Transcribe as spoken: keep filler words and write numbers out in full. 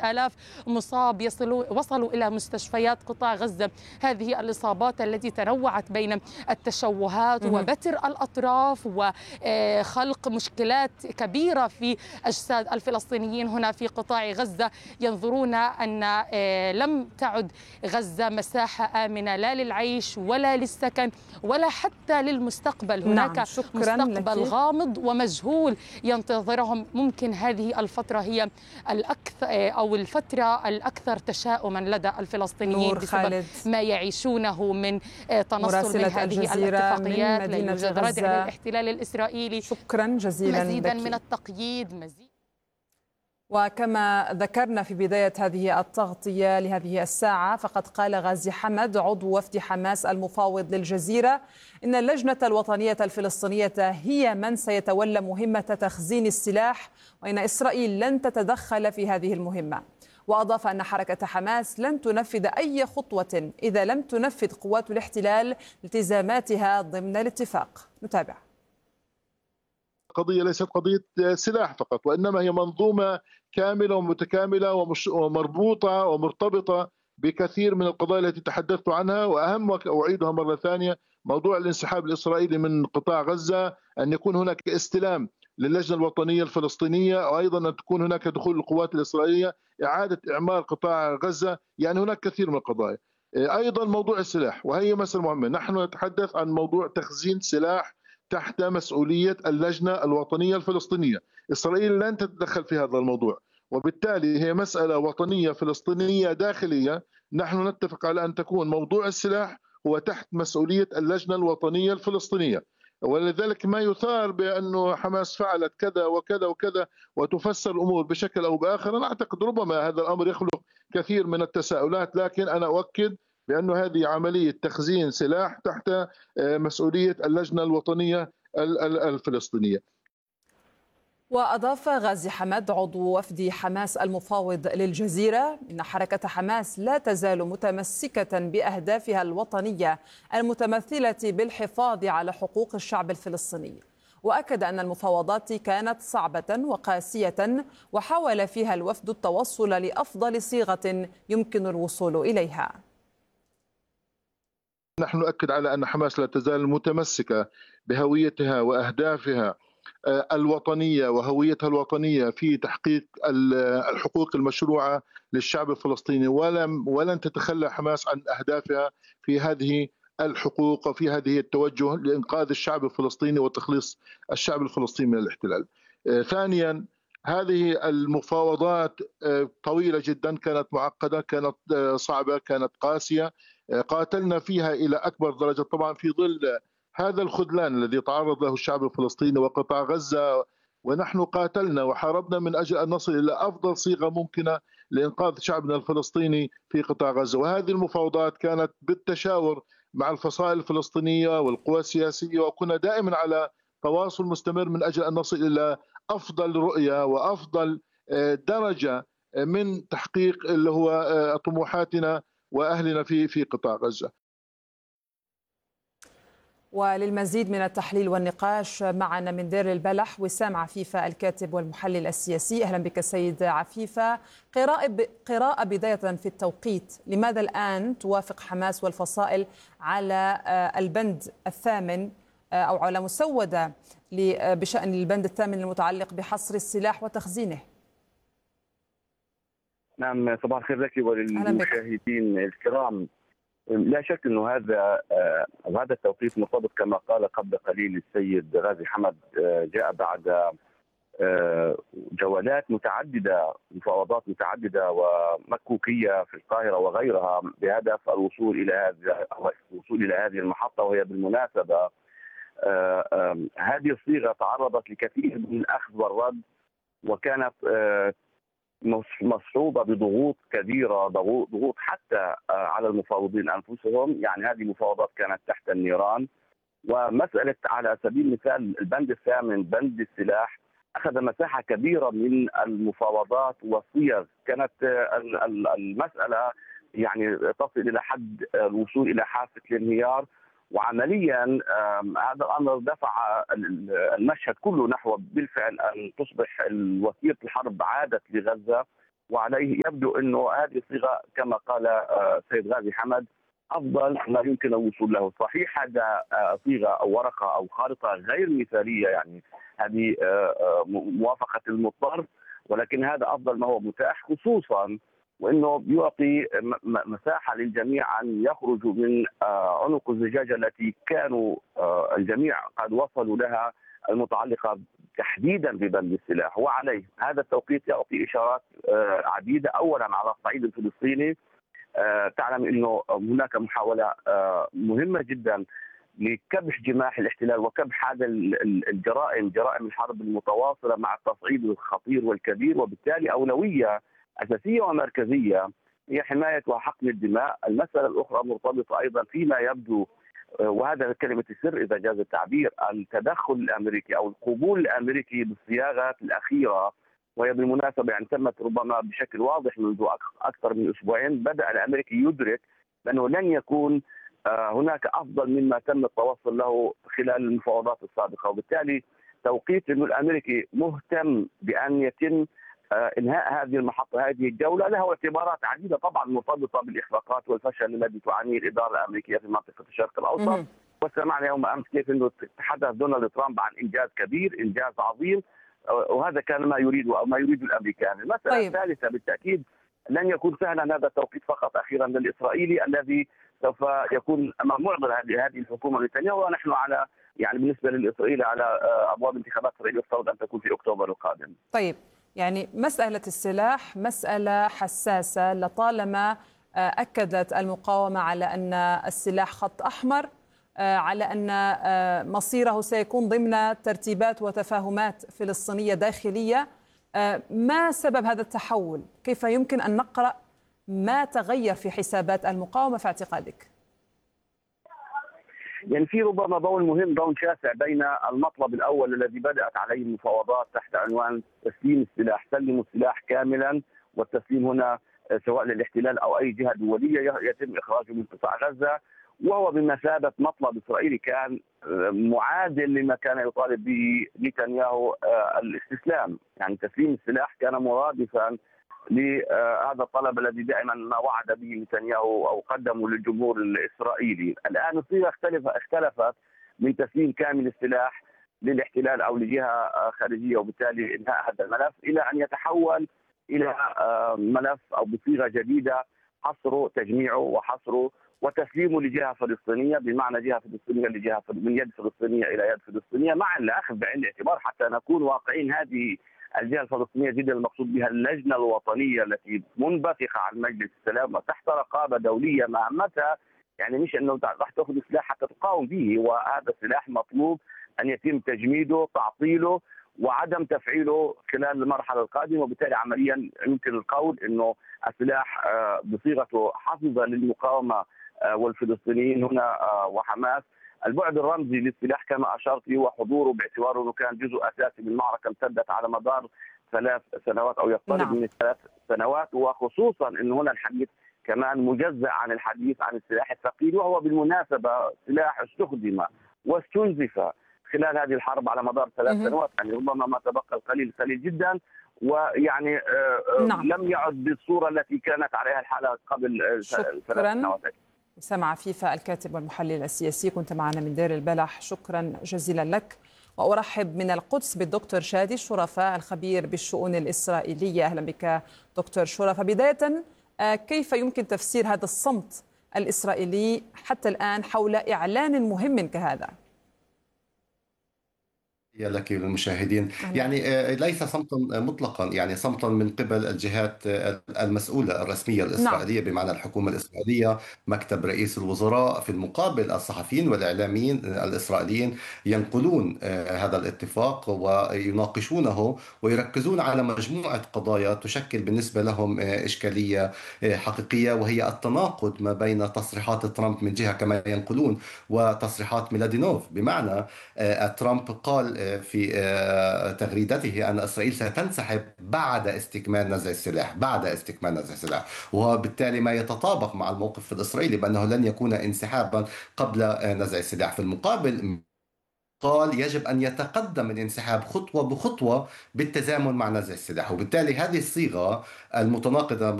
آلاف مصاب يصلوا وصلوا إلى مستشفيات قطاع غزة. هذه الإصابات التي تنوعت بين التشوهات وبتر الأطراف وخلق مشكلات كبيرة في أجساد الفلسطينيين هنا في قطاع غزة، ينظرون أن لم تعد غزة مساحة آمنة لا للعيش ولا للسكن ولا حتى للمستقبل. هناك نعم، مستقبل لك. غامض ومجهول ينتظرهم. ممكن هذه الفترة هي الأكثر أو الفترة الأكثر تشاؤما لدى الفلسطينيين بسبب خالد. ما يعيشونه من تنصل من هذه الاتفاقيات. لا يوجد ردع للاحتلال الإسرائيلي. شكرا جزيلا مزيدا لك. من التقييد مزيد. وكما ذكرنا في بداية هذه التغطية لهذه الساعة، فقد قال غازي حمد عضو وفد حماس المفاوض للجزيرة إن اللجنة الوطنية الفلسطينية هي من سيتولى مهمة تخزين السلاح، وإن إسرائيل لن تتدخل في هذه المهمة. وأضاف أن حركة حماس لن تنفذ أي خطوة إذا لم تنفذ قوات الاحتلال التزاماتها ضمن الاتفاق. نتابع. قضية ليست قضية سلاح فقط، وإنما هي منظومة كاملة ومتكاملة ومربوطة ومرتبطة بكثير من القضايا التي تحدثت عنها، وأهم وأعيدها مرة ثانية موضوع الانسحاب الإسرائيلي من قطاع غزة، أن يكون هناك استلام للجنة الوطنية الفلسطينية، وأيضا أن تكون هناك دخول القوات الإسرائيلية، إعادة إعمار قطاع غزة. يعني هناك كثير من القضايا. أيضا موضوع السلاح، وهي مسألة مهمة. نحن نتحدث عن موضوع تخزين سلاح تحت مسؤولية اللجنة الوطنية الفلسطينية. إسرائيل لن تتدخل في هذا الموضوع، وبالتالي هي مسألة وطنية فلسطينية داخلية. نحن نتفق على أن تكون موضوع السلاح هو تحت مسؤولية اللجنة الوطنية الفلسطينية. ولذلك ما يثار بأنه حماس فعلت كذا وكذا وكذا وتفسر الأمور بشكل أو بآخر، أنا أعتقد ربما هذا الأمر يخلق كثير من التساؤلات، لكن أنا أؤكد بأن هذه عملية تخزين سلاح تحت مسؤولية اللجنة الوطنية الفلسطينية. وأضاف غازي حمد عضو وفد حماس المفاوض للجزيرة إن حركة حماس لا تزال متمسكة بأهدافها الوطنية المتمثلة بالحفاظ على حقوق الشعب الفلسطيني. وأكد أن المفاوضات كانت صعبة وقاسية، وحاول فيها الوفد التوصل لأفضل صيغة يمكن الوصول إليها. نحن نؤكد على أن حماس لا تزال متمسكة بهويتها وأهدافها الوطنية وهويتها الوطنية في تحقيق الحقوق المشروعة للشعب الفلسطيني، ولم ولن تتخلى حماس عن أهدافها في هذه الحقوق وفي هذه التوجه لإنقاذ الشعب الفلسطيني وتخليص الشعب الفلسطيني من الاحتلال. ثانيا، هذه المفاوضات طويلة جدا، كانت معقدة، كانت صعبة، كانت قاسية، قاتلنا فيها إلى أكبر درجة طبعا في ظل هذا الخذلان الذي تعرض له الشعب الفلسطيني وقطاع غزة. ونحن قاتلنا وحاربنا من أجل أن نصل إلى أفضل صيغة ممكنة لإنقاذ شعبنا الفلسطيني في قطاع غزة. وهذه المفاوضات كانت بالتشاور مع الفصائل الفلسطينية والقوى السياسية، وكنا دائما على تواصل مستمر من أجل أن نصل إلى أفضل رؤية وأفضل درجة من تحقيق اللي هو طموحاتنا وأهلنا في في قطاع غزة. وللمزيد من التحليل والنقاش معنا من دير البلح وسام عفيفة الكاتب والمحلل السياسي. أهلا بك سيد عفيفة. قراءة قراءة بداية في التوقيت، لماذا الآن توافق حماس والفصائل على البند الثامن أو على مسودة بشأن البند الثامن المتعلق بحصر السلاح وتخزينه؟ نعم، صباح الخير لك وللمشاهدين الكرام. لا شك انه هذا هذا التوقيت مرتبط كما قال قبل قليل السيد غازي حمد، جاء بعد جولات متعدده، مفاوضات متعدده ومكوكيه في القاهره وغيرها بهدف الوصول الى هذا الوصول الى هذه المحطه. وهي بالمناسبه هذه الصيغه تعرضت لكثير من الاخذ والرد، وكانت مصحوبه بضغوط كبيره، ضغوط حتى على المفاوضين انفسهم. يعني هذه المفاوضات كانت تحت النيران. ومساله على سبيل المثال البند الثامن بند السلاح اخذ مساحه كبيره من المفاوضات والصيغ، كانت المساله يعني تصل الى حد الوصول الى حافه الانهيار. وعمليا هذا الامر دفع المشهد كله نحو بالفعل ان تصبح وتيره الحرب عادت لغزه، وعليه يبدو أنه هذه الصيغة كما قال السيد غازي حمد أفضل ما يمكن الوصول له. صحيح هذا صيغة أو ورقة أو خارطة غير مثالية، يعني هذه موافقة المضطر، ولكن هذا أفضل ما هو متاح، خصوصا وأنه بيعطي مساحة للجميع أن يخرجوا من عنق الزجاجة التي كانوا الجميع قد وصلوا لها المتعلقة تحديدا ببند السلاح. وعليه هذا التوقيت يعطي إشارات عديدة. أولا على الصعيد الفلسطيني تعلم أنه هناك محاولة مهمة جدا لكبح جماح الاحتلال وكبح هذا الجرائم، جرائم الحرب المتواصلة مع التصعيد الخطير والكبير، وبالتالي أولوية أساسية ومركزية هي حماية وحقن الدماء. المسألة الأخرى مرتبطة أيضا فيما يبدو، وهذا كلمة السر إذا جاز التعبير، التدخل الأمريكي أو القبول الأمريكي بالصياغات الأخيرة، وهي بالمناسبة يعني تمت ربما بشكل واضح منذ أكثر من أسبوعين. بدأ الأمريكي يدرك أنه لن يكون هناك أفضل مما تم التوصل له خلال المفاوضات السابقة، وبالتالي توقيت أنه الأمريكي مهتم بأن يتم انهاء هذه المحطه، هذه الجوله، لها اعتبارات عديده طبعا مرتبطه بالاخفاقات والفشل الذي تعانيه الاداره الامريكيه في منطقه الشرق الاوسط. وسمعنا يوم امس كيف انه تحدث دونالد ترامب عن انجاز كبير، انجاز عظيم، وهذا كان ما يريده او ما يريد الامريكان. المساله طيب. الثالثه بالتاكيد لن يكون سهلا هذا التوقيت فقط اخيرا للاسرائيلي الذي سوف يكون امام معضله هذه الحكومه نتنياهو، ونحن على يعني بالنسبه للاسرائيلي على ابواب انتخابات اسرائيل يفترض ان تكون في اكتوبر القادم. طيب، يعني مسألة السلاح مسألة حساسة، لطالما أكدت المقاومة على أن السلاح خط أحمر، على أن مصيره سيكون ضمن ترتيبات وتفاهمات فلسطينية داخلية. ما سبب هذا التحول؟ كيف يمكن أن نقرأ ما تغير في حسابات المقاومة في اعتقادك؟ يعني في ربما بون مهم، بون شاسع بين المطلب الأول الذي بدأت عليه المفاوضات تحت عنوان تسليم السلاح، سلموا السلاح كاملا، والتسليم هنا سواء للاحتلال أو أي جهة دولية يتم إخراجه من قطاع غزة، وهو بمثابة مطلب إسرائيلي كان معادل لما كان يطالب به نتنياهو الاستسلام. يعني تسليم السلاح كان مرادفا لهذا الطلب الذي دائما ما وعد به نتنياهو او قدمه للجمهور الاسرائيلي. الان الصيغه اختلف اختلفت من تسليم كامل السلاح للاحتلال او لجهه خارجيه وبالتالي انهاء هذا الملف الى ان يتحول الى ملف او بصيغه جديده حصره، تجميعه وحصره وتسليمه لجهه فلسطينيه، بمعنى جهه فلسطينيه لجهه من يد فلسطينيه الى يد فلسطينيه، مع الاخذ بعين الاعتبار حتى نكون واقعين هذه الجهه الفلسطينيه جدا المقصود بها اللجنه الوطنيه التي منبثقه عن مجلس السلام وتحت رقابه دوليه مهمتها، يعني مش انه راح تاخذ سلاح حتى تقاوم به، وهذا السلاح مطلوب ان يتم تجميده، تعطيله وعدم تفعيله خلال المرحله القادمه، وبالتالي عمليا يمكن القول انه السلاح بصيغته حافظه للمقاومه والفلسطينيين هنا وحماس. البعد الرمزي للسلاح كما اشرت هو حضوره باعتباره انه كان جزء اساسي من معركه امتدت على مدار ثلاث سنوات او يقترب نعم. من الثلاث سنوات، وخصوصا انه هنا الحديث كمان مجزأ عن الحديث عن السلاح الثقيل، وهو بالمناسبه سلاح استخدم واستنزف خلال هذه الحرب على مدار ثلاث سنوات، يعني ربما ما تبقى القليل قليل جدا، ويعني نعم. لم يعد بالصوره التي كانت عليها الحاله قبل ثلاث سنوات. أسامة عفيفة الكاتب والمحلل السياسي، كنت معنا من دير البلح، شكرا جزيلا لك. وأرحب من القدس بالدكتور شادي الشرفة الخبير بالشؤون الإسرائيلية. أهلا بك دكتور شرفة. بداية، كيف يمكن تفسير هذا الصمت الإسرائيلي حتى الآن حول إعلان مهم كهذا؟ يا لك وللمشاهدين. يعني ليس صمتا مطلقا، يعني صمتا من قبل الجهات المسؤولة الرسمية الإسرائيلية نعم. بمعنى الحكومة الإسرائيلية، مكتب رئيس الوزراء. في المقابل الصحفيين والإعلاميين الإسرائيليين ينقلون هذا الاتفاق ويناقشونه ويركزون على مجموعة قضايا تشكل بالنسبة لهم إشكالية حقيقية، وهي التناقض ما بين تصريحات ترامب من جهة كما ينقلون وتصريحات ميلادينوف. بمعنى ترامب قال في تغريدته أن إسرائيل ستنسحب بعد استكمال نزع السلاح، بعد استكمال نزع السلاح، وبالتالي ما يتطابق مع الموقف الإسرائيلي بأنه لن يكون انسحابا قبل نزع السلاح. في المقابل قال يجب أن يتقدم الانسحاب خطوة بخطوة بالتزامن مع نزع السلاح، وبالتالي هذه الصيغة المتناقضة